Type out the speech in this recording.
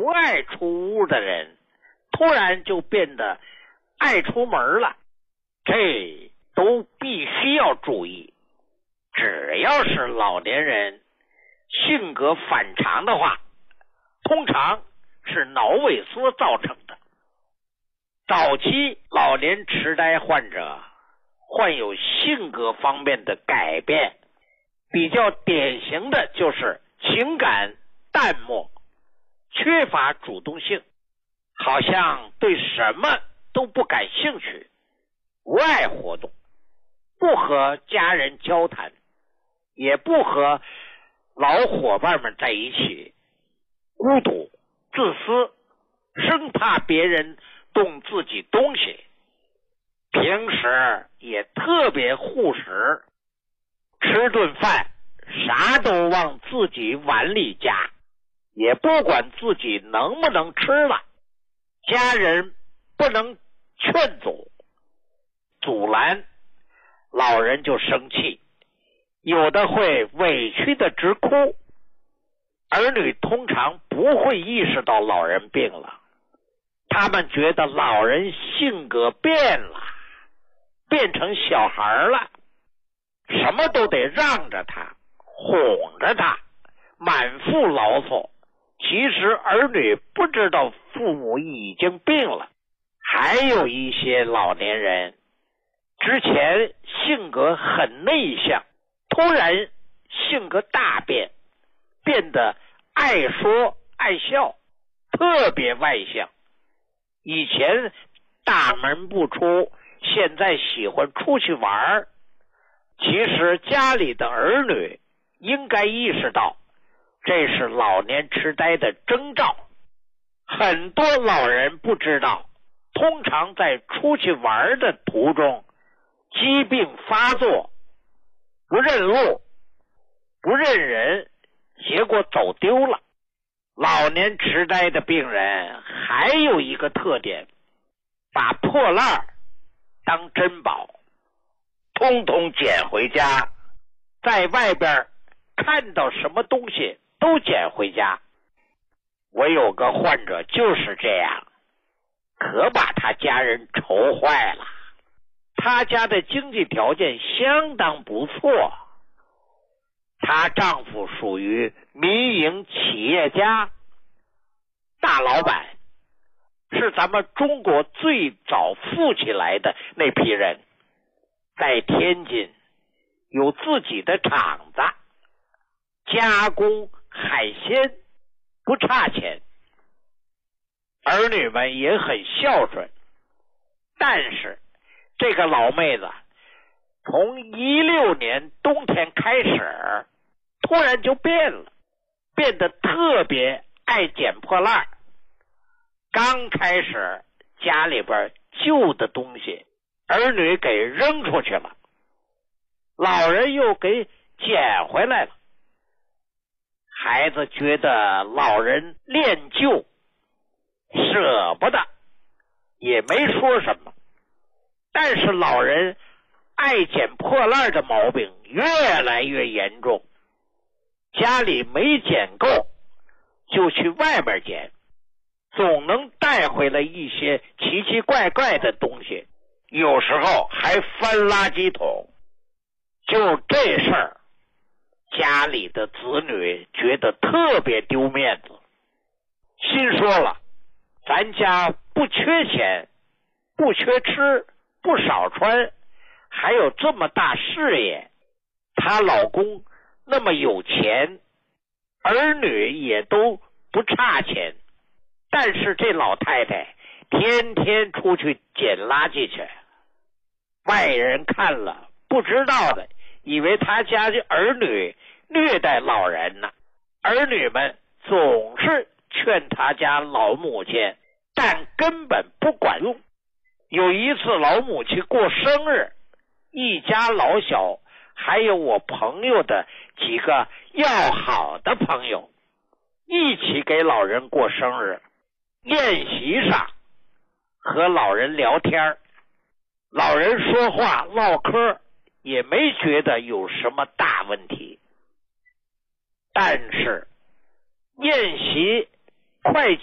不爱出屋的人，突然就变得爱出门了，这都必须要注意。只要是老年人性格反常的话，通常是脑萎缩造成的。早期老年痴呆患者患有性格方面的改变，比较典型的就是情感淡漠，缺乏主动性，好像对什么都不感兴趣，不爱活动，不和家人交谈，也不和老伙伴们在一起，孤独、自私，生怕别人动自己东西，平时也特别护食，吃顿饭啥都往自己碗里夹，也不管自己能不能吃了，家人不能劝阻拦，老人就生气，有的会委屈的直哭。儿女通常不会意识到老人病了，他们觉得老人性格变了，变成小孩了，什么都得让着他，哄着他，满腹牢骚。其实儿女不知道父母已经病了。还有一些老年人之前性格很内向，突然性格大变，变得爱说爱笑，特别外向。以前大门不出，现在喜欢出去玩。其实家里的儿女应该意识到，这是老年痴呆的征兆。很多老人不知道，通常在出去玩的途中，疾病发作，不认路，不认人，结果走丢了。老年痴呆的病人还有一个特点，把破烂当珍宝，通通捡回家，在外边看到什么东西都捡回家。我有个患者就是这样，可把他家人愁坏了。他家的经济条件相当不错，她丈夫属于民营企业家，大老板，是咱们中国最早富起来的那批人，在天津有自己的厂子，加工海鲜，不差钱，儿女们也很孝顺。但是这个老妹子从16年冬天开始，突然就变了，变得特别爱捡破烂。刚开始家里边旧的东西儿女给扔出去了，老人又给捡回来了。孩子觉得老人恋旧，舍不得，也没说什么。但是老人爱捡破烂的毛病越来越严重，家里没捡够就去外面捡，总能带回来一些奇奇怪怪的东西，有时候还翻垃圾桶。就这事儿，家里的子女觉得特别丢面子，心说了，咱家不缺钱，不缺吃，不少穿，还有这么大事业，她老公那么有钱，儿女也都不差钱，但是这老太太天天出去捡垃圾去，外人看了不知道的以为他家的儿女虐待老人呢。儿女们总是劝他家老母亲，但根本不管用。有一次老母亲过生日，一家老小还有我朋友的几个要好的朋友一起给老人过生日。宴席上和老人聊天，老人说话唠嗑也没觉得有什么大问题。但是宴席快